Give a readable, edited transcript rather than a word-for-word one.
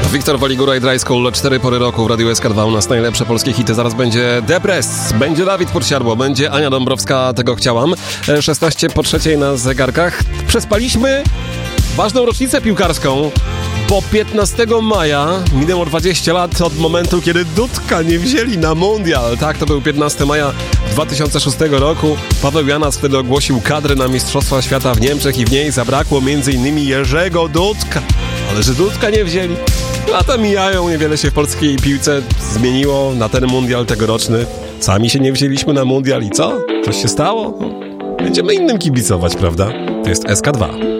Wiktor Waligura i Dry School, 4 pory roku w Radiu SK2. U nas najlepsze polskie hity. Zaraz będzie Depres, będzie Dawid Podsiadło, będzie Ania Dąbrowska, tego chciałam. 16 po 3 na zegarkach. Przespaliśmy ważną rocznicę piłkarską, bo 15 maja minęło 20 lat od momentu, kiedy Dudka nie wzięli na mundial. Tak, to był 15 maja 2006 roku. Paweł Janas wtedy ogłosił kadrę na Mistrzostwa Świata w Niemczech i w niej zabrakło m.in. Jerzego Dudka. Ale że Dudka nie wzięli. Lata mijają, niewiele się w polskiej piłce zmieniło na ten mundial tegoroczny. Sami się nie wzięliśmy na mundial i co? Coś się stało? Będziemy innym kibicować, prawda? To jest SK2.